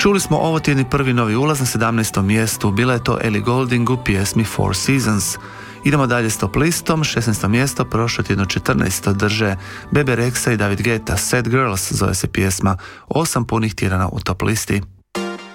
Čuli smo ovo tjedni prvi novi ulaz na 17. mjestu, bila je to Ellie Goulding u pjesmi Four Seasons. Idemo dalje s top listom, 16. mjesto, prošlo tjedno 14. drže Bebe Rexha i David Guetta, Sad Girls zove se pjesma, 8 punih tjedana u top listi.